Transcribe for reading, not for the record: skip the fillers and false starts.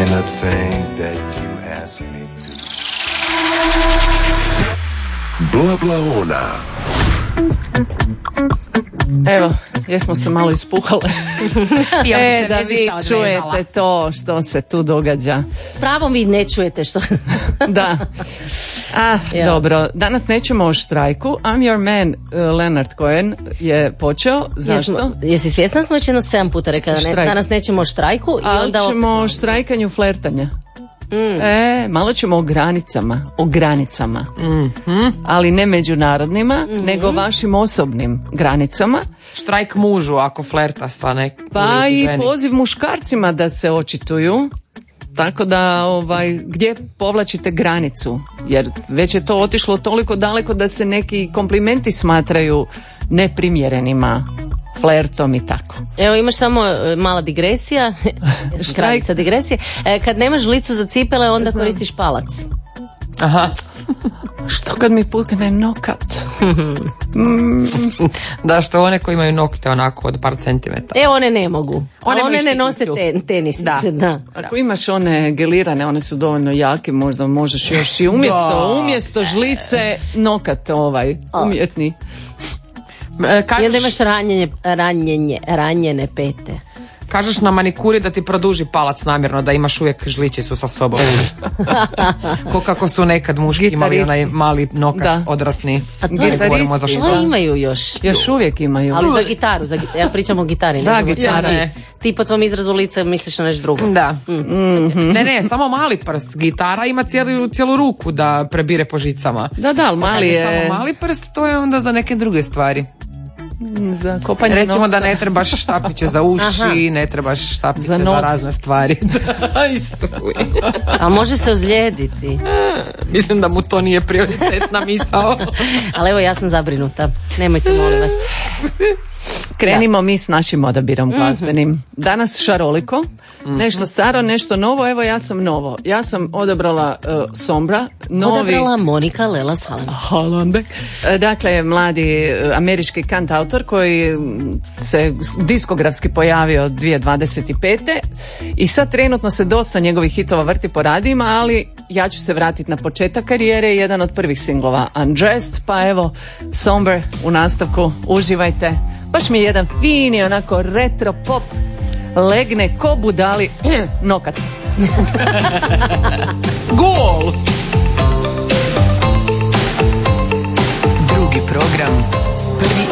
anything that you ask me to. Bla bla ona. Evo, jesmo se malo ispuhale. Da vi čujete to što se tu događa. S pravom vi ne čujete što... Da. Dobro, danas nećemo o štrajku. I'm Your Man, Leonard Cohen je počeo. Zašto? Jesi svjesna, smo već jedno 7 puta rekla da danas nećemo o štrajku. Ali onda ćemo o štrajkanju flertanja. Malo ćemo o granicama. Ali ne međunarodnima, nego vašim osobnim granicama. Štrajk mužu ako flerta sa nekim. Pa i poziv muškarcima da se očituju. Tako da, gdje povlačite granicu? Jer već je to otišlo toliko daleko da se neki komplimenti smatraju neprimjerenima, flertom i tako. Evo, imaš samo mala digresija. Granica digresije. Kad nemaš žlicu za cipele, onda koristiš palac. Aha. Što kad mi pukne nokat? Da, što one koji imaju nokte onako od par centimetara. One ne mogu. One ne nose tenisice. Da. Ako imaš one gelirane, one su dovoljno jake, možda možeš još i umjesto žlice nokat umjetni. I onda imaš ranjene pete. Kažeš na manikuri da ti produži palac namjerno, da imaš uvijek žličicu sa sobom. Ko kako su nekad muški imali onaj mali nokat odratni. A to imaju još. Još uvijek imaju. Ali za gitaru, ja pričam o gitari. Da, gitara. Ti po tvom izrazu lica misliš na nešto drugo. Da. Ne, samo mali prst. Gitara ima cijelu ruku da prebire po žicama. Da, ali mali je... Samo mali prst, to je onda za neke druge stvari. Za kopanje recimo novca. Da ne trebaš štapiće za uši, ne trebaš štapiće za razne stvari. A može se ozlijediti. Mislim da mu to nije prioritetna misao. Ali evo, ja sam zabrinuta. Nemojte, molim vas. Krenimo mi s našim odabirom glazbenim. Danas šaroliko, nešto staro, nešto novo. Evo, ja sam novo. Ja sam odabrala Sombra, novi... Odabrala Monika Lela Hallenbeck. Dakle, mladi američki kantautor koji se diskografski pojavio 2025. I sad trenutno se dosta njegovih hitova vrti po radijima, ali ja ću se vratiti na početak karijere, jedan od prvih singlova Undressed, pa evo Somber u nastavku, uživajte. Baš mi je jedan fini, onako retro pop, legne ko budali nokat. Gol! Drugi program, prvi